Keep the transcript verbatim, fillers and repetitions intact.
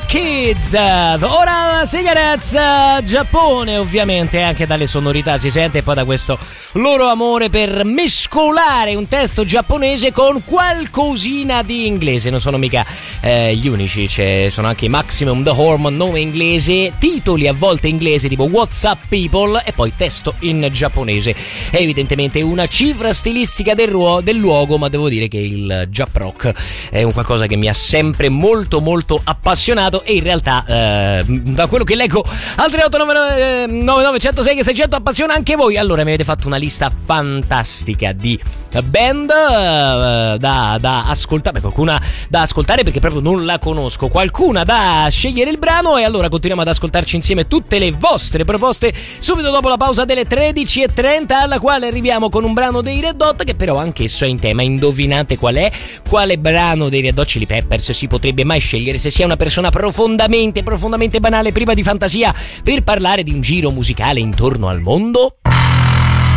Kids. Ora Cigarettes, Giappone, ovviamente anche dalle sonorità si sente, e poi da questo loro amore per mescolare un testo giapponese con qualcosina di inglese. Non sono mica eh, gli unici, c'è, sono anche i Maximum The Hormone, nome inglese, titoli a volte inglesi tipo What's Up People e poi testo in giapponese. È evidentemente una cifra stilistica del, ruo- del luogo, ma devo dire che il Jap Rock è un qualcosa che mi ha sempre molto molto appassionato, e in realtà eh, da quello che leggo al tre otto nove nove nove nove zero zero sei seicento appassiona anche voi. Allora mi avete fatto una lista fantastica di band uh, da, da ascoltare, qualcuna da ascoltare perché proprio non la conosco, qualcuna da scegliere il brano, e allora continuiamo ad ascoltarci insieme tutte le vostre proposte subito dopo la pausa delle tredici e trenta, alla quale arriviamo con un brano dei Red Hot che però anch'esso è in tema. Indovinate qual è? Quale brano dei Red Hot Chili Peppers si potrebbe mai scegliere se si è una persona profondamente profondamente banale, priva di fantasia, per parlare di un giro musicale intorno al mondo?